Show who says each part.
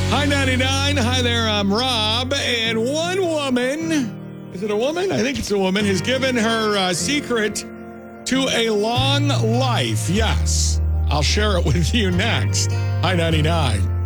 Speaker 1: Hi, 99. Hi there, I'm Rob. And one woman, is it a woman? I think it's a woman, has given her secret to a long life. Yes. I'll share it with you next. Hi, 99.